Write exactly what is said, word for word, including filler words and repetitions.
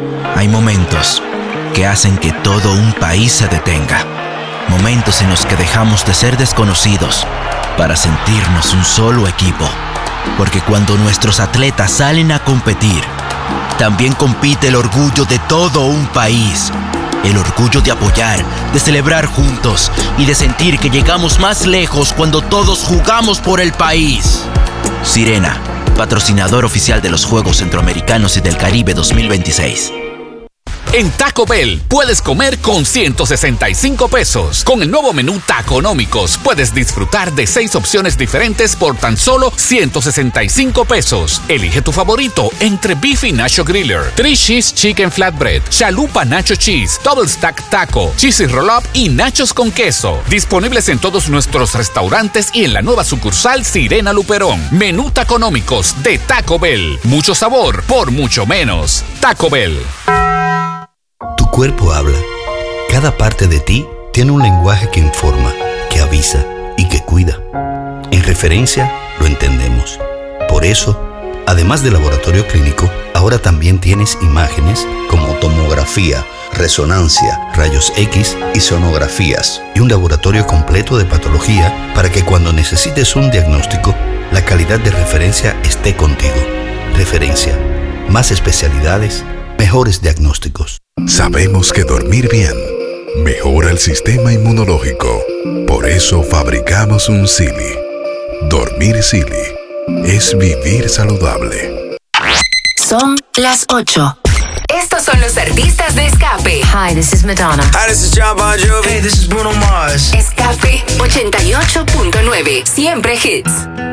Hay momentos que hacen que todo un país se detenga. Momentos en los que dejamos de ser desconocidos para sentirnos un solo equipo. Porque cuando nuestros atletas salen a competir, también compite el orgullo de todo un país. El orgullo de apoyar, de celebrar juntos y de sentir que llegamos más lejos cuando todos jugamos por el país. Sirena, patrocinador oficial de los Juegos Centroamericanos y del Caribe dos mil veintiséis. En Taco Bell puedes comer con ciento sesenta y cinco pesos. Con el nuevo menú Taconómicos puedes disfrutar de seis opciones diferentes por tan solo ciento sesenta y cinco pesos. Elige tu favorito entre Beef y Nacho Griller, Three Cheese Chicken Flatbread, Chalupa Nacho Cheese, Double Stack Taco, Cheesy Roll Up y Nachos con queso. Disponibles en todos nuestros restaurantes y en la nueva sucursal Sirena Luperón. Menú Taconómicos de Taco Bell. Mucho sabor por mucho menos. Taco Bell. Tu cuerpo habla. Cada parte de ti tiene un lenguaje que informa, que avisa y que cuida. En Referencia lo entendemos. Por eso, además de laboratorio clínico, ahora también tienes imágenes como tomografía, resonancia, rayos X y sonografías, y un laboratorio completo de patología para que cuando necesites un diagnóstico, la calidad de Referencia esté contigo. Referencia. Más especialidades, mejores diagnósticos. Sabemos que dormir bien mejora el sistema inmunológico. Por eso fabricamos un Silly. Dormir Silly es vivir saludable. Son las ocho. Estos son los artistas de Escape. Hi, this is Madonna. Hi, this is John Bon Jovi. Hey, this is Bruno Mars. Escape ochenta y ocho punto nueve. Siempre hits.